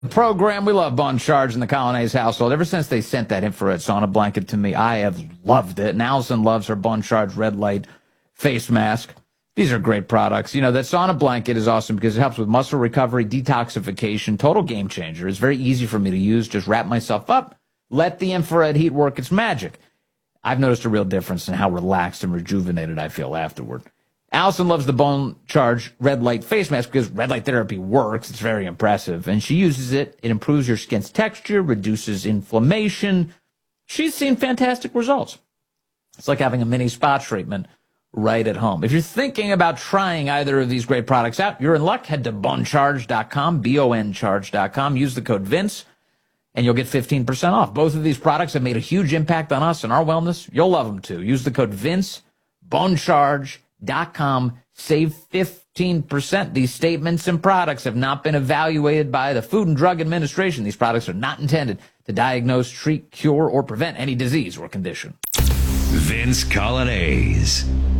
Program. We love Bone Charge in the Colonnades household. Ever since they sent that infrared sauna blanket to me, I have loved it. And Allison loves her Bone Charge red light face mask. These are great products. You know, that sauna blanket is awesome because it helps with muscle recovery, detoxification, total game changer. It's very easy for me to use. Just wrap myself up, let the infrared heat work its magic. I've noticed a real difference in how relaxed and rejuvenated I feel afterward. Allison loves the Bone Charge red light face mask because red light therapy works. It's very impressive. And she uses it. It improves your skin's texture, reduces inflammation. She's seen fantastic results. It's like having a mini spa treatment right at home. If you're thinking about trying either of these great products out, you're in luck. Head to bonecharge.com, boncharge.com. Use the code Vince, and you'll get 15% off. Both of these products have made a huge impact on us and our wellness. You'll love them too. Use the code Vince, bonecharge.com. Save 15%. These statements and products have not been evaluated by the Food and Drug Administration. These products are not intended to diagnose, treat, cure, or prevent any disease or condition. Vince Colonnese.